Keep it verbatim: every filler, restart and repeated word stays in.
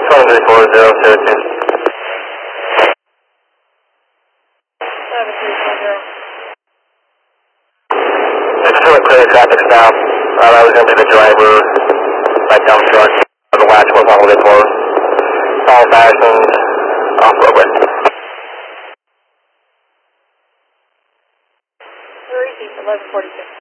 one three four zero two two. seven three four zero. It's still a clear traffic stop. Uh, I was going to be the driver. My dump truck. The latch was all the way closed. All fastened. Off roadway. Three eleven forty six.